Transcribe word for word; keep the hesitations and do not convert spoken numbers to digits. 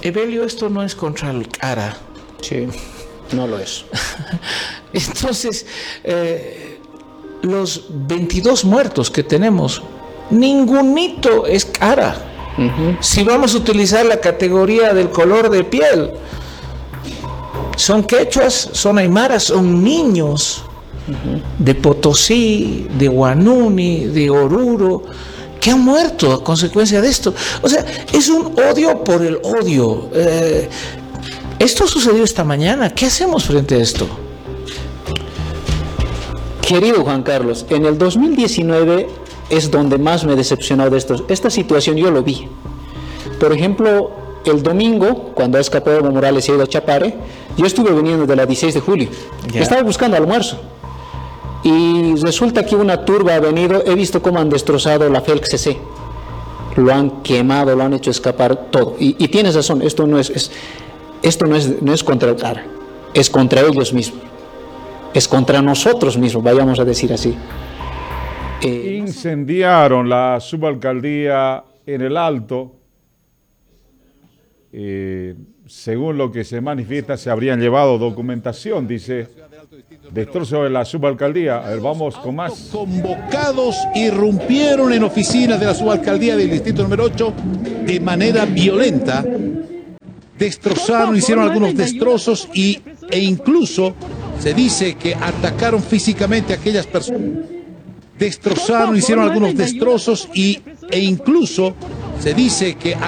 Evelio, esto no es contra el cara. Sí, no lo es. Entonces, eh, los veintidós muertos que tenemos, ningunito es cara. Uh-huh. Si vamos a utilizar la categoría del color de piel, son quechuas, son aymaras, son niños uh-huh. de Potosí, de Huanuni, de Oruro, que han muerto a consecuencia de esto. O sea, es un odio por el odio. Eh, esto sucedió esta mañana. ¿Qué hacemos frente a esto? Querido Juan Carlos, en el dos mil diecinueve es donde más me decepcionó de esto. Esta situación yo lo vi. Por ejemplo, el domingo, cuando ha escapado Evo Morales y ha ido a Chapare, yo estuve viniendo de la dieciséis de julio. Yeah. Estaba buscando almuerzo. Y resulta que una turba ha venido, he visto cómo han destrozado la F E L C C. Lo han quemado, lo han hecho escapar, todo. Y, y tienes razón, esto no es, es, esto no es, no es contra el C A R, es contra ellos mismos. Es contra nosotros mismos, vayamos a decir así. Eh, Incendiaron la subalcaldía en el Alto. Eh, según lo que se manifiesta, se habrían llevado documentación, dice, destrozo de la subalcaldía. A ver, vamos con más. Convocados irrumpieron en oficinas de la subalcaldía del distrito número ocho de manera violenta. Destrozaron, hicieron algunos destrozos y, e incluso se dice que atacaron físicamente a aquellas personas. Destrozaron, hicieron algunos destrozos y, e incluso se dice que